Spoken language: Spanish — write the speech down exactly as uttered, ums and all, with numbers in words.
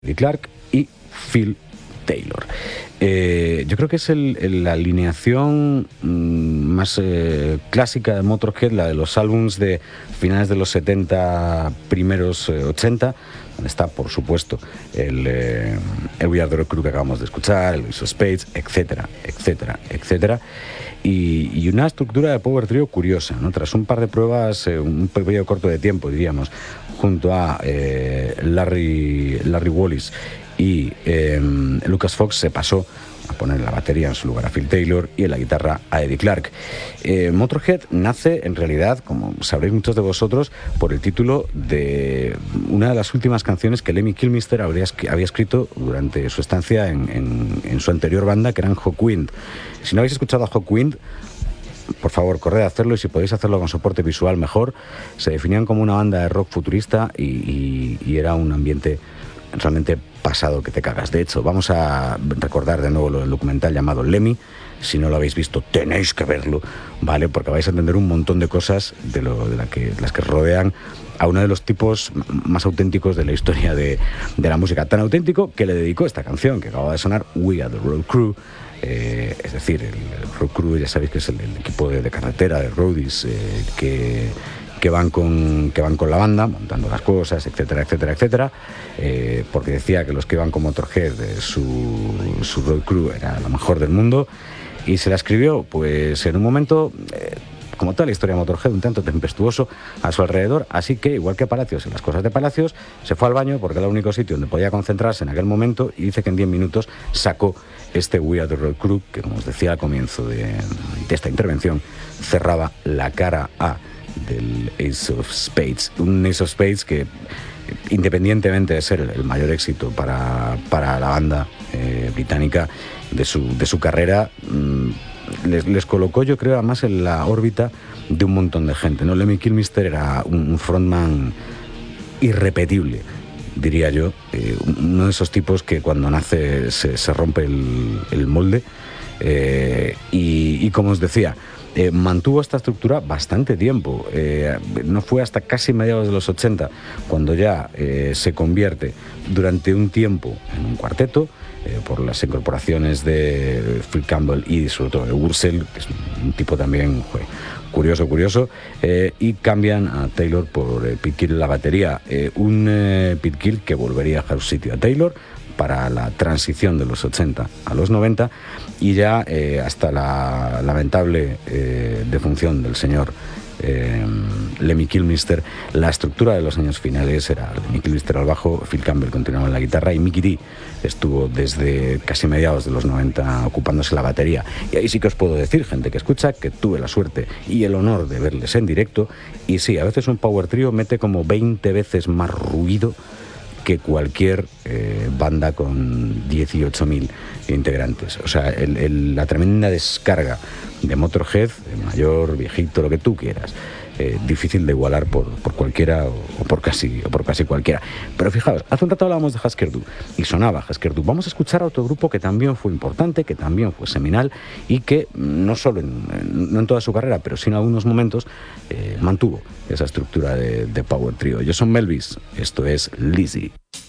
Eddie Clarke y Phil Taylor. Eh, yo creo que es el, el, la alineación mmm, más eh, clásica de Motorhead, la de los álbums de finales de los setenta, primeros eh, ochenta, donde está, por supuesto, el, eh, el We Are The Road Crew que acabamos de escuchar, el Ace of Spades, etcétera, etcétera, etcétera. Y, y una estructura de power trio curiosa, ¿no? Tras un par de pruebas, eh, un periodo corto de tiempo, diríamos, junto a eh, Larry, Larry Wallis y eh, Lucas Fox, se pasó a poner en la batería en su lugar a Phil Taylor y en la guitarra a Eddie Clarke. Eh, Motorhead nace, en realidad, como sabréis muchos de vosotros, por el título de una de las últimas canciones que Lemmy Kilmister habría, había escrito durante su estancia en, en, en su anterior banda, que eran Hawkwind. Si no habéis escuchado a Hawkwind, por favor, corred a hacerlo, y si podéis hacerlo con soporte visual mejor. Se definían como una banda de rock futurista y, y, y era un ambiente realmente pasado que te cagas. De hecho, vamos a recordar de nuevo el documental llamado Lemmy. Si no lo habéis visto, tenéis que verlo, ¿vale? Porque vais a entender un montón de cosas de, lo, de la que, las que rodean a uno de los tipos más auténticos de la historia de, de la música. Tan auténtico que le dedicó esta canción que acaba de sonar, We Are The Road Crew. Eh, es decir, el, el Road Crew, ya sabéis que es el, el equipo de, de carretera, de roadies, eh, que... que van con que van con la banda montando las cosas, etcétera, etcétera, etcétera, eh, porque decía que los que iban con Motorhead, eh, su, su road crew era lo mejor del mundo, y se la escribió pues en un momento, eh, como toda la historia de Motorhead, un tanto tempestuoso a su alrededor, así que, igual que Palacios en las cosas de Palacios, se fue al baño porque era el único sitio donde podía concentrarse en aquel momento, y dice que en diez minutos sacó este We Are The Road Crew, que, como os decía al comienzo de, de esta intervención, cerraba la cara A del Ace of Spades, un Ace of Spades que, independientemente de ser el, el mayor éxito para, para la banda eh, británica de su, de su carrera, mmm, les, les colocó, yo creo, además en la órbita de un montón de gente, ¿no? Lemmy Kilmister era un, un frontman irrepetible, diría yo, eh, uno de esos tipos que cuando nace se, se rompe el, el molde, eh, y, y como os decía, Eh, mantuvo esta estructura bastante tiempo. Eh, no fue hasta casi mediados de los ochenta cuando ya eh, se convierte durante un tiempo en un cuarteto, eh, por las incorporaciones de Phil Campbell y sobre todo de Wurzel, que es un tipo también joder, curioso, curioso, eh, y cambian a Taylor por eh, Pete Gill en la batería. Eh, un eh, Pete Gill que volvería a dejar su sitio a Taylor para la transición de los ochenta a los noventa, y ya eh, hasta la lamentable eh, defunción del señor eh, Lemmy Kilmister, la estructura de los años finales era Lemmy Kilmister al bajo, Phil Campbell continuaba en la guitarra y Mikkey Dee estuvo desde casi mediados de los noventa ocupándose la batería. Y ahí sí que os puedo decir, gente que escucha, que tuve la suerte y el honor de verles en directo, y sí, a veces un power trio mete como veinte veces más ruido que cualquier eh, banda con dieciocho mil integrantes. O sea, el, el, la tremenda descarga de Motorhead, mayor, viejito, lo que tú quieras, eh, difícil de igualar por, por cualquiera o, o, por casi, o por casi cualquiera. Pero fijaos, hace un rato hablábamos de Husker Du y sonaba Husker Du. Vamos a escuchar a otro grupo que también fue importante, que también fue seminal y que no solo en, en, no en toda su carrera, pero sí en algunos momentos eh, mantuvo esa estructura de, de power trio. Ellos son Melvis, esto es Lizzie.